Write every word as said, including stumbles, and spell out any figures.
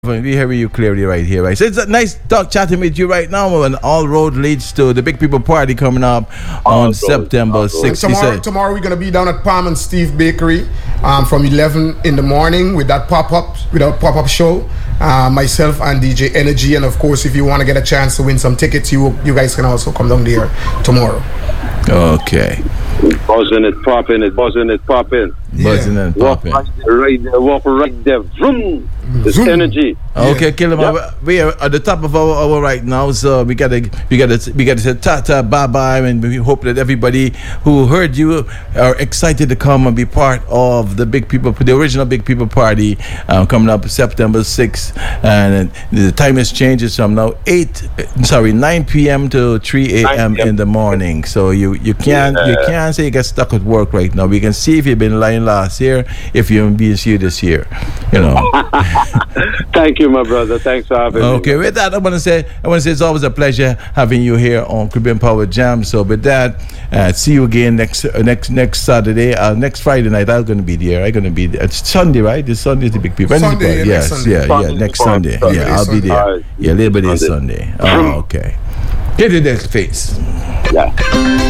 We hear you clearly right here, right? So it's a nice talk chatting with you right now, and all road leads to the Big People Party coming up on all September sixth. Tomorrow, tomorrow we're going to be down at Palm and Steve Bakery um, from eleven in the morning with that pop-up, with our pop-up show. Uh, myself and D J Energy, and of course, if you want to get a chance to win some tickets, you you guys can also come down there tomorrow. Okay. Buzzing it, popping it, buzzing it, popping. Yeah. Buzzing and popping. Walk right there, walk right there. Vroom. This Zoom. energy. Okay, Yeah. Killian, Yep. we are at the top of our hour right now, so we gotta we gotta we gotta say tata, bye bye, and we hope that everybody who heard you are excited to come and be part of the Big People, the original Big People Party, um, coming up September sixth, and the time has changed from now eight, sorry, nine p.m. to three a.m. in the morning. So you you can't Yeah. you can't say you get stuck at work right now. We can see if you've been lying last year, if you've been here this year, you know. Thank you, my brother. Thanks for having Okay, me. with that, I want to say, I want to say it's always a pleasure having you here on Caribbean Power Jam. So with that, uh, see you again next uh, next next Saturday, uh, next Friday night. I'm going to be there. I'm going to be there. It's Sunday, right? It's Sunday is the Big People. When is the Sunday, party? yeah, Yes, next Sunday. yeah, yeah, Sunday, next Sunday. Sunday. Yeah, I'll be Sunday. there. Alright. Yeah, Labor Day Sunday. Sunday. Oh, okay. Get it next face. Yeah.